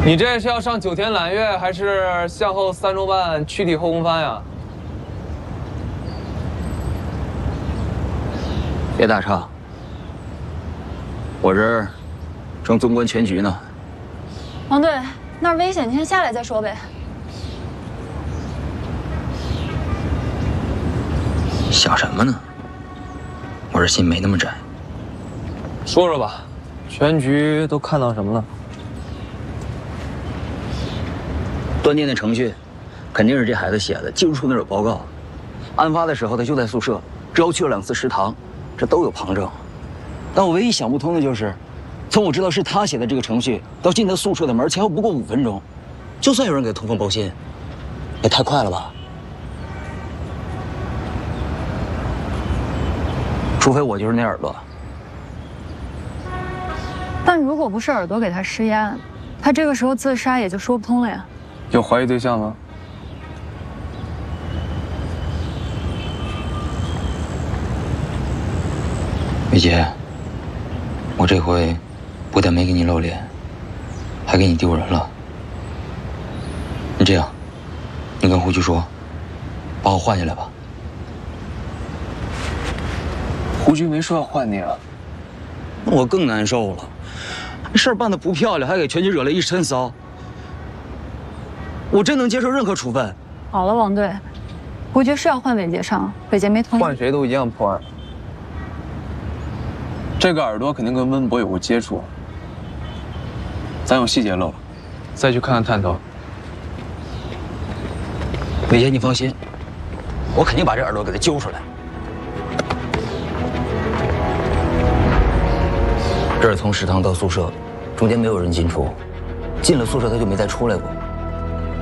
你这是要上9天揽月，还是向后3周半躯体后空翻呀？ 别打岔，我这儿正纵观全局呢。 王队，那儿危险，你先下来再说呗。 想什么呢？我这心没那么窄。 说说吧，全局都看到什么了？ 断电的程序，肯定是这孩子写的。技术处那有报告，案发的时候他就在宿舍，之后去了2次食堂，这都有旁证。但我唯一想不通的就是，从我知道是他写的这个程序到进他宿舍的门前后不过5分钟，就算有人给他通风报信，也太快了吧？除非我就是那耳朵。 但如果不是耳朵给他施压，他这个时候自杀也就说不通了呀。 有怀疑对象吗？ 雨洁，我这回不但没给你露脸，还给你丢人了。你这样，你跟胡局说，把我换下来吧。 胡局没说要换你啊。 那我更难受了，这事儿办得不漂亮，还给全局惹了一身骚。我真能接受任何处分。 好了，王队，胡局是要换伟杰上，伟杰没同意。 换谁都一样破案。这个耳朵肯定跟温博有过接触，咱有细节漏了，再去看看探头。 伟杰，你放心，我肯定把这耳朵给他揪出来。这是从食堂到宿舍，中间没有人进出，进了宿舍他就没再出来过。